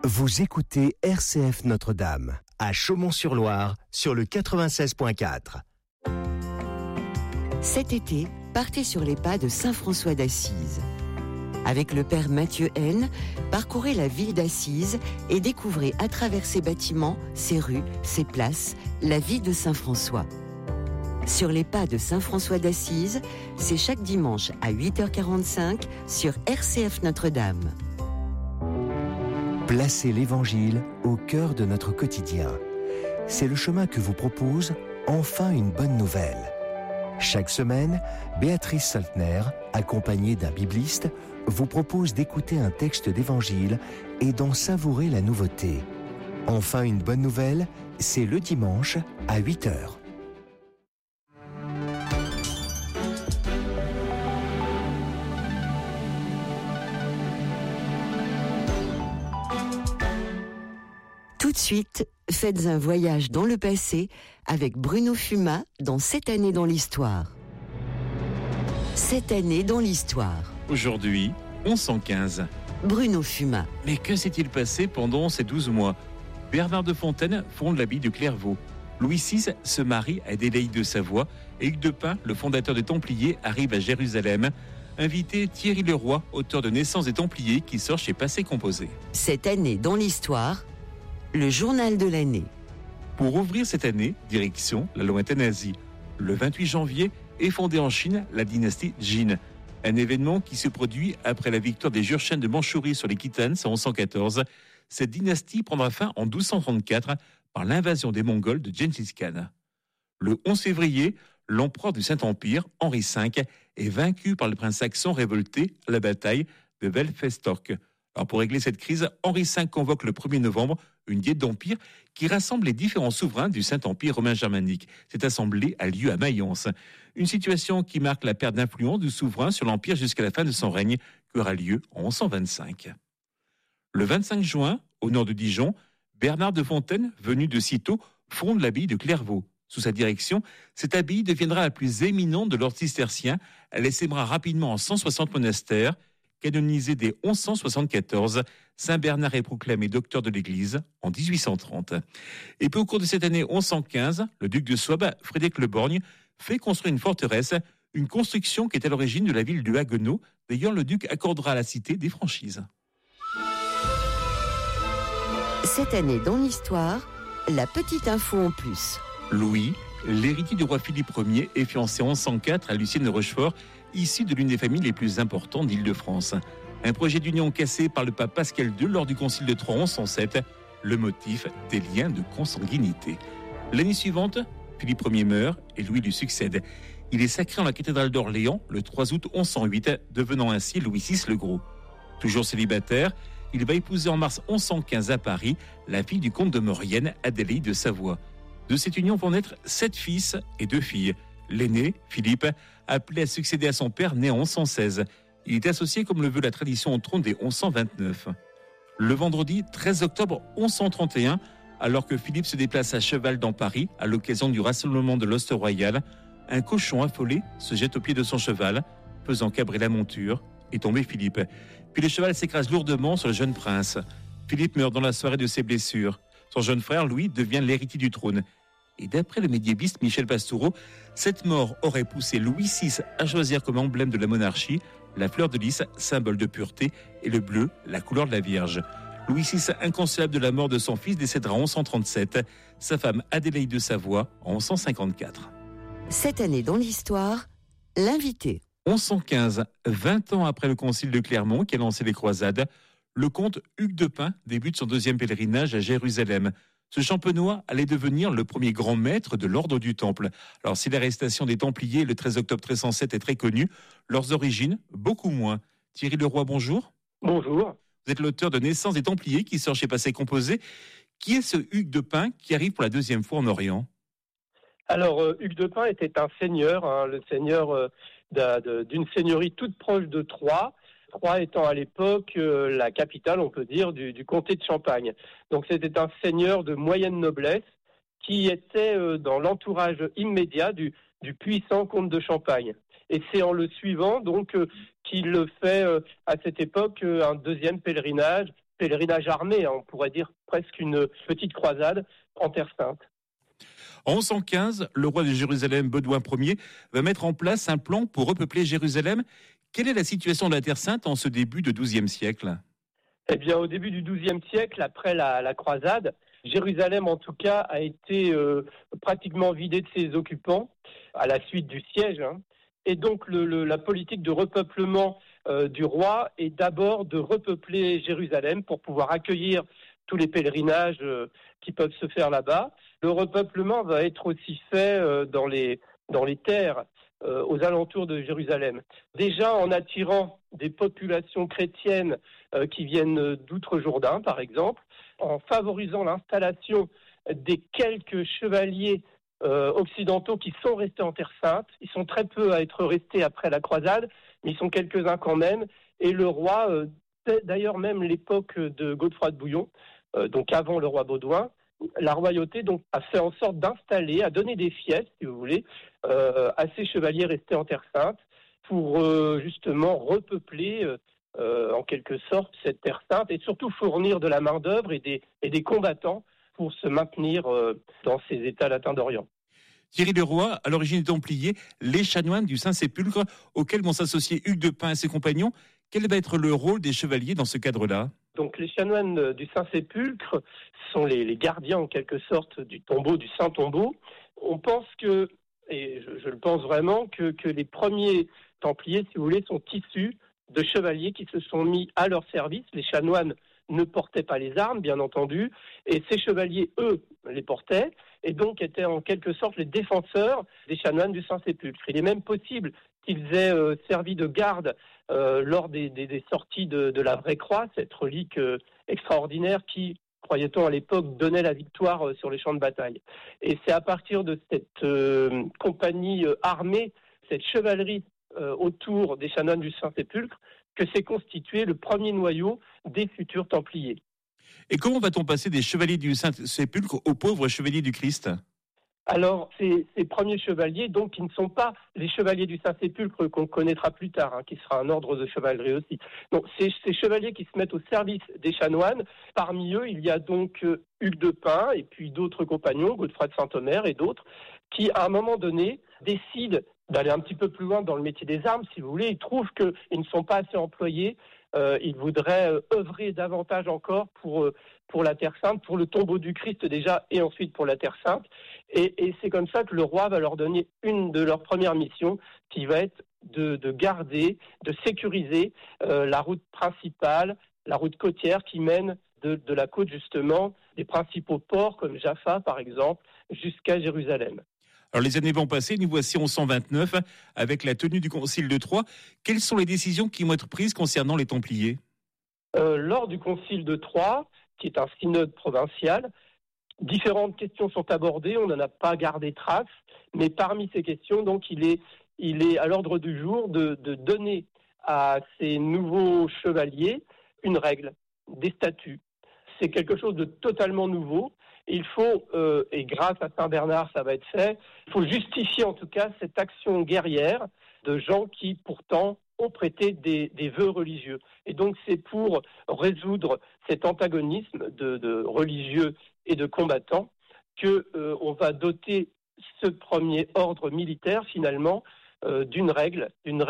Vous écoutez RCF Notre-Dame, à Chaumont-sur-Loire, sur le 96.4. Cet été, partez sur les pas de Saint François d'Assise. Avec le père Mathieu Haine, parcourez la ville d'Assise et découvrez à travers ses bâtiments, ses rues, ses places, la vie de Saint François. Sur les pas de Saint François d'Assise, c'est chaque dimanche à 8h45 sur RCF Notre-Dame. Placez l'Évangile au cœur de notre quotidien. C'est le chemin que vous propose Enfin une bonne nouvelle. Chaque semaine, Béatrice Saltner, accompagnée d'un bibliste, vous propose d'écouter un texte d'Évangile et d'en savourer la nouveauté. Enfin une bonne nouvelle, c'est le dimanche à 8h. Tout de suite, faites un voyage dans le passé avec Bruno Fumat dans Cette année dans l'histoire. Cette année dans l'histoire. Aujourd'hui, 1115. Bruno Fumat. Mais que s'est-il passé pendant ces 12 mois ? Bernard de Fontaine fonde l'abbaye de Clairvaux. Louis VI se marie à Adélaïde de Savoie et Hugues de Pin, le fondateur des Templiers, arrive à Jérusalem. Invité Thierry Leroy, auteur de Naissance des Templiers, qui sort chez Passé Composé. Cette année dans l'histoire, le journal de l'année. Pour ouvrir cette année, direction la lointaine Asie. Le 28 janvier est fondée en Chine la dynastie Jin. Un événement qui se produit après la victoire des Jurchens de Mandchourie sur les Khitans en 1114. Cette dynastie prendra fin en 1234 par l'invasion des Mongols de Gengis Khan. Le 11 février, l'empereur du Saint-Empire, Henri V, est vaincu par le prince saxon révolté à la bataille de Welfestork. Alors pour régler cette crise, Henri V convoque le 1er novembre une diète d'empire qui rassemble les différents souverains du Saint-Empire romain germanique. Cette assemblée a lieu à Mayence. Une situation qui marque la perte d'influence du souverain sur l'Empire jusqu'à la fin de son règne, qui aura lieu en 1125. Le 25 juin, au nord de Dijon, Bernard de Fontaine, venu de Cîteaux, fonde l'abbaye de Clairvaux. Sous sa direction, cette abbaye deviendra la plus éminente de l'ordre cistercien. Elle essaimera rapidement en 160 monastères. Canonisé dès 1174, Saint Bernard est proclamé docteur de l'Église en 1830. Et puis au cours de cette année 1115, le duc de Souabe, Frédéric le Borgne, fait construire une forteresse, une construction qui est à l'origine de la ville de Haguenau. D'ailleurs, le duc accordera à la cité des franchises. Cette année dans l'histoire, la petite info en plus. Louis, l'héritier du roi Philippe Ier, est fiancé en 1104 à Lucienne de Rochefort, issue de l'une des familles les plus importantes d'Île-de-France. Un projet d'union cassé par le pape Pascal II lors du concile de Troyes en 1107, le motif des liens de consanguinité. L'année suivante, Philippe Ier meurt et Louis lui succède. Il est sacré en la cathédrale d'Orléans le 3 août 1108, devenant ainsi Louis VI le Gros. Toujours célibataire, il va épouser en mars 1115 à Paris la fille du comte de Maurienne, Adélaïde de Savoie. De cette union vont naître 7 fils et 2 filles. L'aîné, Philippe, appelé à succéder à son père, né en 1116. Il est associé, comme le veut la tradition, au trône dès 1129. Le vendredi 13 octobre 1131, alors que Philippe se déplace à cheval dans Paris, à l'occasion du rassemblement de l'Hoste royal, un cochon affolé se jette au pied de son cheval, faisant cabrer la monture et tomber Philippe. Puis le cheval s'écrase lourdement sur le jeune prince. Philippe meurt dans la soirée de ses blessures. Son jeune frère, Louis, devient l'héritier du trône. Et d'après le médiéviste Michel Pastoureau, cette mort aurait poussé Louis VI à choisir comme emblème de la monarchie la fleur de lys, symbole de pureté, et le bleu, la couleur de la Vierge. Louis VI, inconsolable de la mort de son fils, décédera en 1137, sa femme Adélaïde de Savoie en 1154. Cette année dans l'histoire, l'invité. 1115, 20 ans après le concile de Clermont qui a lancé les croisades, le comte Hugues de Pin débute son 2e pèlerinage à Jérusalem. Ce champenois allait devenir le premier grand maître de l'ordre du Temple. Alors si l'arrestation des Templiers le 13 octobre 1307 est très connue, leurs origines, beaucoup moins. Thierry Leroy, bonjour. Bonjour. Vous êtes l'auteur de Naissance des Templiers qui sort chez Passé Composé. Qui est ce Hugues de Pin qui arrive pour la 2e fois en Orient ? Alors, Hugues de Pin était un seigneur, le seigneur d'une seigneurie toute proche de Troyes. Troyes étant à l'époque la capitale, on peut dire, du comté de Champagne. Donc c'était un seigneur de moyenne noblesse qui était dans l'entourage immédiat du puissant comte de Champagne. Et c'est en le suivant donc qu'il fait à cette époque un 2e pèlerinage pèlerinage armé, on pourrait dire presque une petite croisade en Terre Sainte. En 1115, le roi de Jérusalem, Baudouin Ier, va mettre en place un plan pour repeupler Jérusalem. Quelle est la situation de la Terre Sainte en ce début de XIIe siècle ? Eh bien, au début du XIIe siècle, après la croisade, Jérusalem, en tout cas, a été pratiquement vidée de ses occupants à la suite du siège. Et donc, la politique de repeuplement du roi est d'abord de repeupler Jérusalem pour pouvoir accueillir tous les pèlerinages qui peuvent se faire là-bas. Le repeuplement va être aussi fait dans les terres aux alentours de Jérusalem. Déjà en attirant des populations chrétiennes qui viennent d'outre-Jourdain, par exemple, en favorisant l'installation des quelques chevaliers occidentaux qui sont restés en Terre Sainte. Ils sont très peu à être restés après la croisade, mais ils sont quelques-uns quand même. Et le roi, d'ailleurs même l'époque de Godefroy de Bouillon, donc avant le roi Baudouin, la royauté donc a fait en sorte d'installer, à donner des fiefs, si vous voulez, à ces chevaliers restés en Terre Sainte pour justement repeupler en quelque sorte cette Terre Sainte et surtout fournir de la main-d'œuvre et des combattants pour se maintenir dans ces États latins d'Orient. Thierry Leroy, à l'origine des Templiers, les chanoines du Saint-Sépulcre, auxquels vont s'associer Hugues de Pin et ses compagnons, quel va être le rôle des chevaliers dans ce cadre-là ? Donc les chanoines du Saint-Sépulcre sont les gardiens en quelque sorte du tombeau, du Saint-Tombeau. On pense que, et je le pense vraiment, que les premiers Templiers, si vous voulez, sont issus de chevaliers qui se sont mis à leur service. Les chanoines ne portaient pas les armes, bien entendu, et ces chevaliers, eux, les portaient, et donc étaient en quelque sorte les défenseurs des chanoines du Saint-Sépulcre. Il est même possible qu'ils aient servi de garde lors des sorties de la Vraie Croix, cette relique extraordinaire qui, croyait-on à l'époque, donnait la victoire sur les champs de bataille. Et c'est à partir de cette compagnie armée, cette chevalerie autour des chanoines du Saint-Sépulcre, que s'est constitué le premier noyau des futurs Templiers. Et comment va-t-on passer des chevaliers du Saint-Sépulcre aux pauvres chevaliers du Christ ? Alors, ces premiers chevaliers, donc, qui ne sont pas les chevaliers du Saint-Sépulcre qu'on connaîtra plus tard, qui sera un ordre de chevalerie aussi. Donc, ces chevaliers qui se mettent au service des chanoines, parmi eux, il y a donc Hugues de Pin et puis d'autres compagnons, Godefroy de Saint-Omer et d'autres, qui, à un moment donné, décident d'aller un petit peu plus loin dans le métier des armes, si vous voulez. Ils trouvent qu'ils ne sont pas assez employés. Ils voudraient œuvrer davantage encore pour la Terre Sainte, pour le tombeau du Christ déjà, et ensuite pour la Terre Sainte. Et c'est comme ça que le roi va leur donner une de leurs premières missions, qui va être de garder, de sécuriser la route principale, la route côtière qui mène de la côte justement, des principaux ports comme Jaffa par exemple, jusqu'à Jérusalem. Alors les années vont passer, nous voici en 1129 avec la tenue du Concile de Troyes. Quelles sont les décisions qui vont être prises concernant les Templiers ? Lors du Concile de Troyes, qui est un synode provincial, différentes questions sont abordées, on n'en a pas gardé trace, mais parmi ces questions, donc, il est à l'ordre du jour de donner à ces nouveaux chevaliers une règle, des statuts. C'est quelque chose de totalement nouveau. Il faut, et grâce à Saint Bernard ça va être fait, il faut justifier en tout cas cette action guerrière de gens qui pourtant ont prêté des vœux religieux. Et donc c'est pour résoudre cet antagonisme de religieux et de combattants qu'on va doter ce premier ordre militaire finalement d'une règle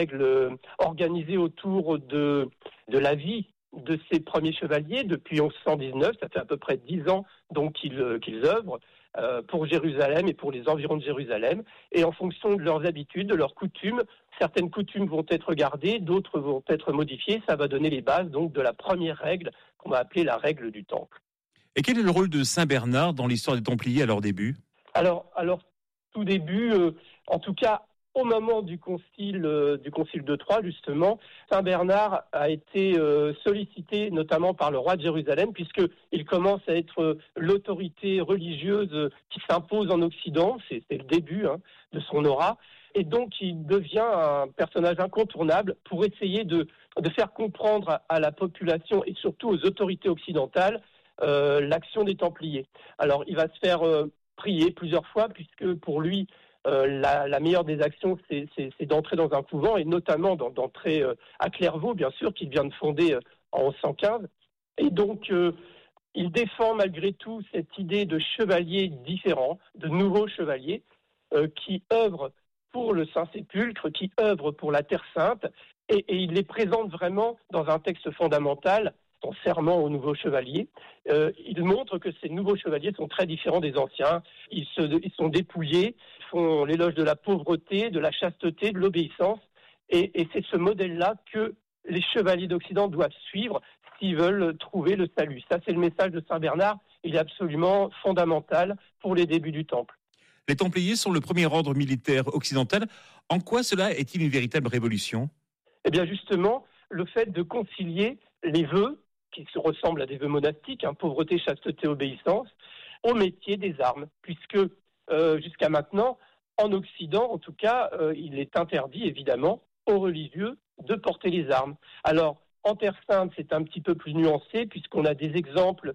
organisée autour de la vie de ces premiers chevaliers depuis 1119, ça fait à peu près 10 ans donc qu'ils œuvrent pour Jérusalem et pour les environs de Jérusalem, et en fonction de leurs habitudes, de leurs coutumes, certaines coutumes vont être gardées, d'autres vont être modifiées, ça va donner les bases donc de la première règle qu'on va appeler la règle du Temple. Et quel est le rôle de Saint Bernard dans l'histoire des Templiers à leur début ? Alors tout début, en tout cas au moment du concile de Troyes, justement, Saint Bernard a été sollicité notamment par le roi de Jérusalem, puisqu'il commence à être l'autorité religieuse qui s'impose en Occident, c'est le début de son aura, et donc il devient un personnage incontournable pour essayer de faire comprendre à la population et surtout aux autorités occidentales l'action des Templiers. Alors il va se faire prier plusieurs fois, puisque pour lui, la meilleure des actions, c'est d'entrer dans un couvent, et notamment d'entrer à Clairvaux, bien sûr, qu'il vient de fonder en 1115. Et donc, il défend malgré tout cette idée de chevaliers différents, de nouveaux chevaliers, qui œuvrent pour le Saint-Sépulcre, qui œuvrent pour la Terre Sainte, et il les présente vraiment dans un texte fondamental, son serment aux nouveaux chevaliers. Il montre que ces nouveaux chevaliers sont très différents des anciens. Ils sont dépouillés, font l'éloge de la pauvreté, de la chasteté, de l'obéissance, et c'est ce modèle-là que les chevaliers d'Occident doivent suivre s'ils veulent trouver le salut. Ça, c'est le message de Saint Bernard. Il est absolument fondamental pour les débuts du Temple. Les Templiers sont le premier ordre militaire occidental. En quoi cela est-il une véritable révolution ? Eh bien justement, le fait de concilier les vœux, qui se ressemblent à des vœux monastiques, pauvreté, chasteté, obéissance, au métier des armes, puisque jusqu'à maintenant, en Occident en tout cas, il est interdit évidemment aux religieux de porter les armes. Alors, en Terre Sainte, c'est un petit peu plus nuancé, puisqu'on a des exemples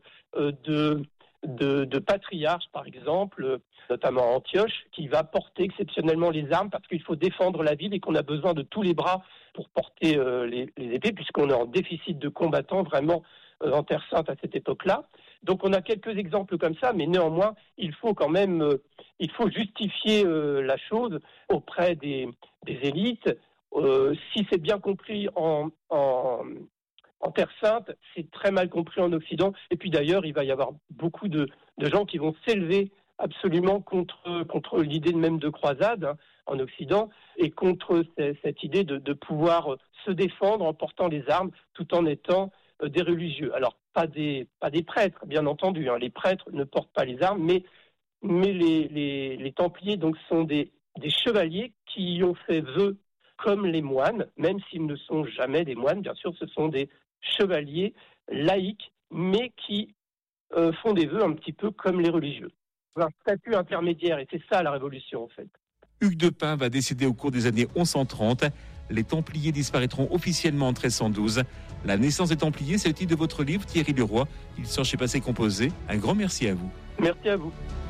de patriarches, par exemple, notamment Antioche, qui va porter exceptionnellement les armes parce qu'il faut défendre la ville et qu'on a besoin de tous les bras pour porter les épées, puisqu'on est en déficit de combattants vraiment en Terre Sainte à cette époque-là. Donc on a quelques exemples comme ça, mais néanmoins, il faut quand même justifier la chose auprès des élites. Si c'est bien compris en Terre Sainte, c'est très mal compris en Occident. Et puis d'ailleurs, il va y avoir beaucoup de gens qui vont s'élever absolument contre l'idée même de croisade en Occident et contre cette idée de pouvoir se défendre en portant les armes tout en étant des religieux. Alors, pas des prêtres, bien entendu. Les prêtres ne portent pas les armes, mais les Templiers donc, sont des chevaliers qui ont fait vœu comme les moines, même s'ils ne sont jamais des moines. Bien sûr, ce sont des chevaliers laïcs, mais qui font des vœux un petit peu comme les religieux. Un statut intermédiaire, et c'est ça la révolution en fait. Hugues de Pin va décéder au cours des années 1130. Les Templiers disparaîtront officiellement en 1312. La naissance des Templiers, c'est le titre de votre livre, Thierry Leroy. Il sort chez Passé Composé. Un grand merci à vous. Merci à vous.